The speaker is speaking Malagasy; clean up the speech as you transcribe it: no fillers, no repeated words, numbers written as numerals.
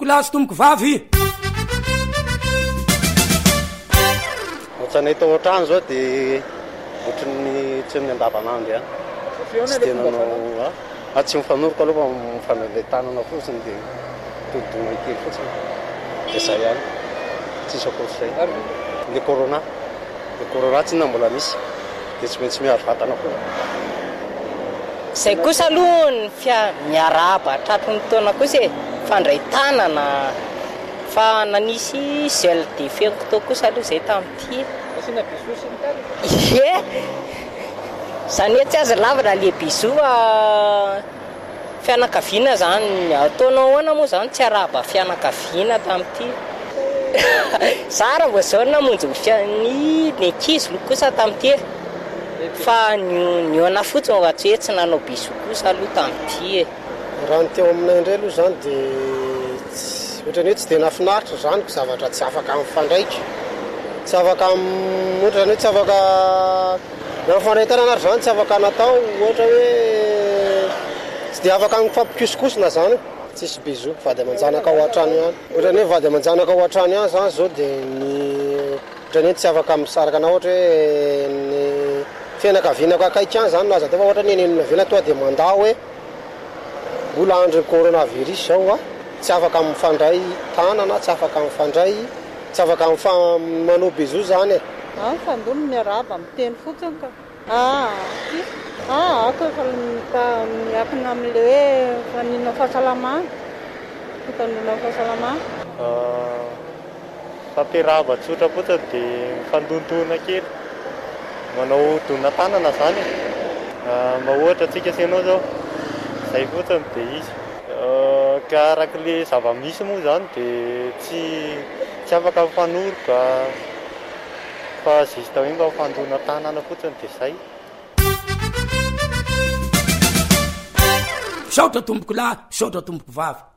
tomboko lahy sy tomboko vavy. Ohatran'ny tao an-trano zao dia ohatran'ny tsy amin'ny andavanandro ihany. Tsy tena nao tsy mifanoroko aloha mifanale tanana fotsiny dia todidona kely fotsiny dia izay ihany tsisy akoatr'izay. Le corona tsy na mbola misy dia tsy maintsy miaro vatana koa. Izay kosa aloha ny miarahaba tratry ny taona kosa fandray tanana fa nanisy gel de fengo kosa aloha izay tamin'ity. Asina bisou sy ny tany. Ie zany hoe tsy aza lavana le bisou fianakaviana zany ataonao ahoana moa zany tsy arahaba fianakaviana tamin'ity. Sara mbo zao namonjy ny ankizy kosa tamin'ity fa niona fotsiny ho atsy hoe tsy nanao bisou kosa aloha tamin'ity. Raha ny teo aminay indray aloha zany dia ohatrany hoe tsy dia nafinaritra zany ko zavatra tsy afaka mifandraika. Tsy afaka ohatrany hoe tsy afaka mifandray tanana zany tsy afaka natao ohatra hoe tsy dia afaka mifampikosikosina zany. Tsisy bisou vady aman-janaka ao an-trano ihany. Ohatrany hoe vady aman-janaka ao an-trano ihany zany zao dia ohatrany hoe tsy afaka misaraka na ohatra hoe ny fianakavianako akaiky ihany zany laza tefa ohatra ny nenavela toa dia mandao hoe mbola andro coronavirus zao tsy afaka mifandray tanana tsy afaka mifandray tsy afaka manao bisou zany fandono miarahaba miteny fotsiny ka ako efa miakina amin'le hoe fanina fahasalamana fitanona fahasalamana fampiarahaba tsotra fotsiny dia mifandontoana kely manao dona tanana zany mba ohatra atsika senao zao izay fotsiny dia izy ka arak'le zava-misy moa zany dia tsy afaka mifanoroka fa zista hoe mba mifandona tanana fotsiny dia izay. Saotra tomboko lahy, saotra tomboko vavy.